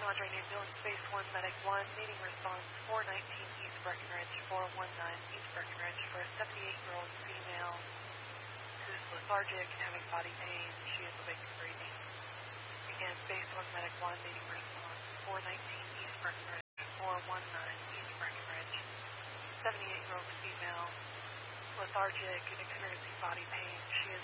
Andre named Dylan Space 1, Medic 1, needing response 419 East Breckenridge, 419 East Breckenridge for a 78-year-old female who's lethargic and having body pain. She is awake and breathing. Again, Space 1, Medic 1, needing response 419 East Breckenridge, 419 East Breckenridge. 78-year-old female, lethargic and experiencing body pain. She is